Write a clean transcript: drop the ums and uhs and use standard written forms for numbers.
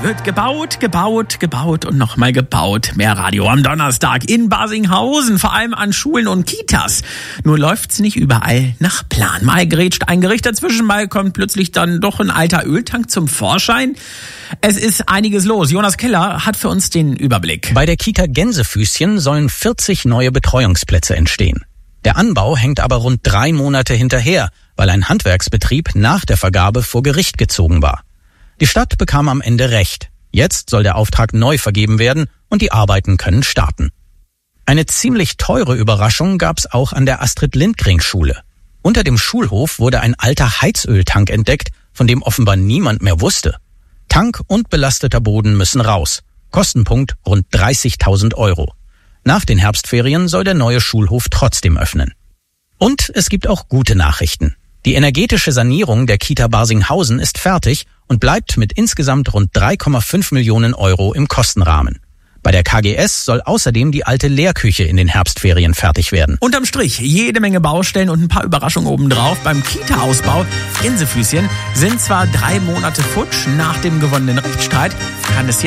wird gebaut und nochmal gebaut. Mehr Radio am Donnerstag in Barsinghausen, vor allem an Schulen und Kitas. Nur läuft's nicht überall nach Plan. Mal grätscht ein Gericht dazwischen, mal kommt plötzlich dann doch ein alter Öltank zum Vorschein. Es ist einiges los. Jonas Keller hat für uns den Überblick. Bei der Kita Gänsefüßchen sollen 40 neue Betreuungsplätze entstehen. Der Anbau hängt aber rund 3 Monate hinterher, weil ein Handwerksbetrieb nach der Vergabe vor Gericht gezogen war. Die Stadt bekam am Ende Recht. Jetzt soll der Auftrag neu vergeben werden und die Arbeiten können starten. Eine ziemlich teure Überraschung gab's auch an der Astrid-Lindgren-Schule. Unter dem Schulhof wurde ein alter Heizöltank entdeckt, von dem offenbar niemand mehr wusste. Tank und belasteter Boden müssen raus. Kostenpunkt rund 30.000 €. Nach den Herbstferien soll der neue Schulhof trotzdem öffnen. Und es gibt auch gute Nachrichten. Die energetische Sanierung der Kita Barsinghausen ist fertig und bleibt mit insgesamt rund 3,5 Millionen € im Kostenrahmen. Bei der KGS soll außerdem die alte Lehrküche in den Herbstferien fertig werden. Unterm Strich jede Menge Baustellen und ein paar Überraschungen obendrauf. Beim Kita-Ausbau Gänsefüßchen sind zwar 3 Monate futsch nach dem gewonnenen Rechtsstreit, kann es